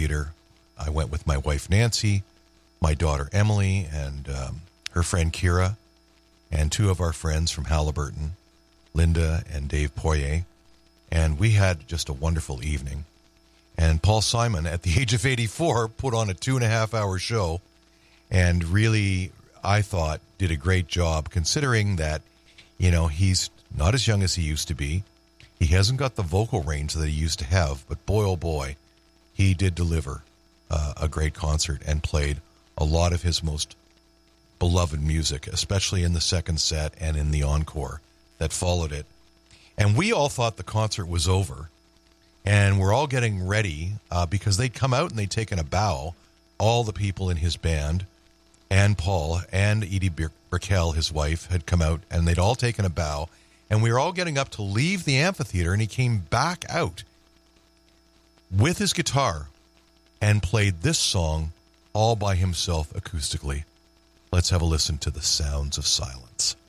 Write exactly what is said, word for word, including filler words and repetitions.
amphitheater. I went with my wife, Nancy, my daughter, Emily, and um, her friend, Kira, and two of our friends from Halliburton, Linda and Dave Poirier. And we had just a wonderful evening. And Paul Simon, at the age of eighty-four, put on a two-and-a-half-hour show and really, I thought, did a great job considering that, you know, he's not as young as he used to be. He hasn't got the vocal range that he used to have, but boy, oh boy, he did deliver uh, a great concert and played a lot of his most beloved music, especially in the second set and in the encore that followed it. And we all thought the concert was over, and we're all getting ready uh, because they'd come out and they'd taken a bow, all the people in his band, and Paul and Edie Brickell, his wife, had come out, and they'd all taken a bow, and we were all getting up to leave the amphitheater, and he came back out with his guitar and played this song all by himself acoustically. Let's have a listen to The Sounds of Silence.